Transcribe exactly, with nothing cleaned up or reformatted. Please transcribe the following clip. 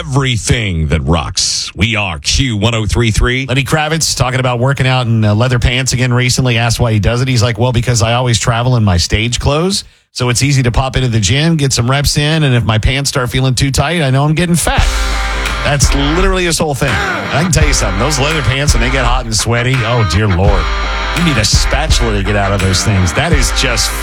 everything that rocks. We are Q one oh three point three. Lenny Kravitz talking about working out in uh, leather pants again recently. Asked why he does it. He's like, well, because I always travel in my stage clothes. So it's easy to pop into the gym, get some reps in. And if my pants start feeling too tight, I know I'm getting fat. That's literally his whole thing. And I can tell you something. Those leather pants, when they get hot and sweaty, oh, dear Lord. You need a spatula to get out of those things. That is just